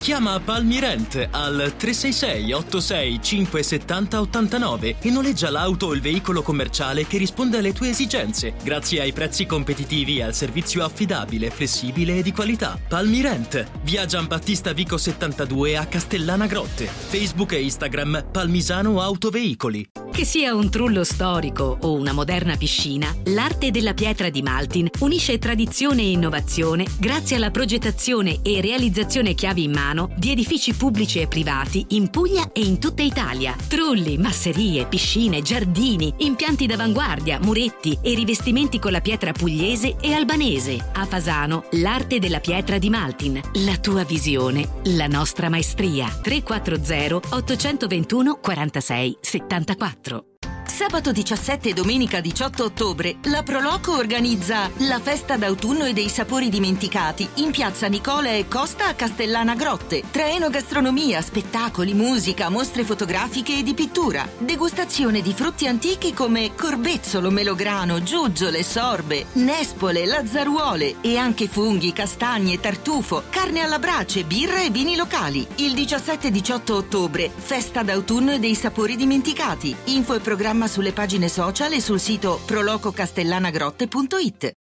Chiama Palmirent al 366 86 570 89 e noleggia l'auto o il veicolo commerciale che risponde alle tue esigenze, grazie ai prezzi competitivi e al servizio affidabile, flessibile e di qualità. Palmirent, via Giambattista Vico 72 a Castellana Grotte. Facebook e Instagram Palmisano Autoveicoli. Che sia un trullo storico o una moderna piscina, l'arte della pietra di Maltin unisce tradizione e innovazione grazie alla progettazione e realizzazione chiavi in mano di edifici pubblici e privati in Puglia e in tutta Italia. Trulli, masserie, piscine, giardini, impianti d'avanguardia, muretti e rivestimenti con la pietra pugliese e albanese. A Fasano, l'arte della pietra di Maltin. La tua visione, la nostra maestria. 340 821 46 74. Sabato 17 e domenica 18 ottobre la Proloco organizza la festa d'autunno e dei sapori dimenticati in piazza Nicola e Costa a Castellana Grotte. Tra enogastronomia, spettacoli, musica, mostre fotografiche e di pittura. Degustazione di frutti antichi come corbezzolo, melograno, giuggiole, sorbe, nespole, lazzaruole e anche funghi, castagne, tartufo, carne alla brace, birra e vini locali. Il 17 e 18 ottobre, festa d'autunno e dei sapori dimenticati. Info e programma sulle pagine social e sul sito prolococastellanagrotte.it.